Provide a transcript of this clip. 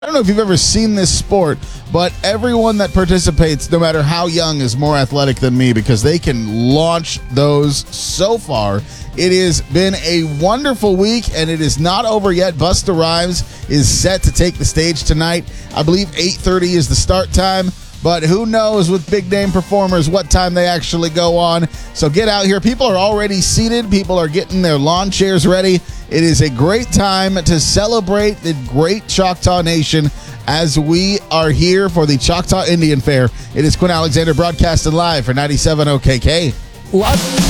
I don't know if you've ever seen this sport, but everyone that participates, no matter how young, is more athletic than me because they can launch those so far. It has been a wonderful week, and it is not over yet. Busta Rhymes is set to take the stage tonight. I believe 8:30 is the start time, but who knows with big-name performers what time they actually go on. So get out here. People are already seated. People are getting their lawn chairs ready. It is a great time to celebrate the great Choctaw Nation as we are here for the Choctaw Indian Fair. It is Quinn Alexander broadcasting live for 97 OKK.